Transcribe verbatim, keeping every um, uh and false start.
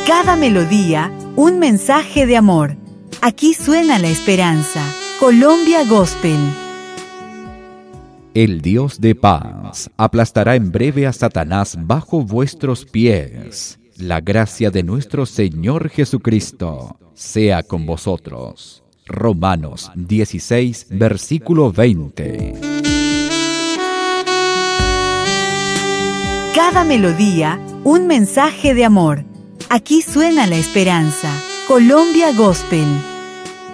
Cada melodía, un mensaje de amor. Aquí suena la esperanza. Colombia Gospel. El Dios de paz aplastará en breve a Satanás bajo vuestros pies. La gracia de nuestro Señor Jesucristo sea con vosotros. Romanos dieciséis, versículo veinte. Cada melodía, un mensaje de amor. Aquí suena la esperanza. Colombia Gospel.